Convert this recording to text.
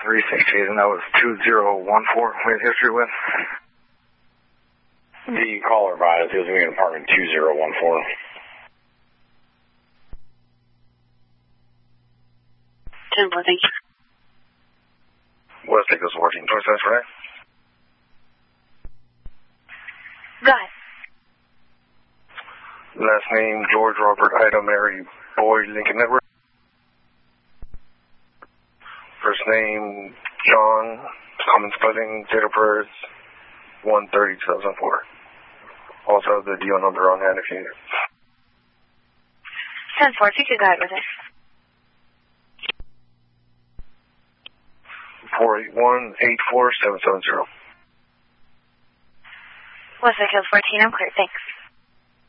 368, and that was 2014 with history with. The caller advised he was in apartment 2014. 10-4, thank you. West Texas 14, 20 cents for that. Go ahead. Last name, George Robert Ida Mary Boyd Lincoln Network. First name, John, common spelling, date of birth, 1/30/2004. Also the DO number on hand if you need it. 10-4, if you could go ahead with it. 481-84770. West Hills 14, I'm clear, thanks.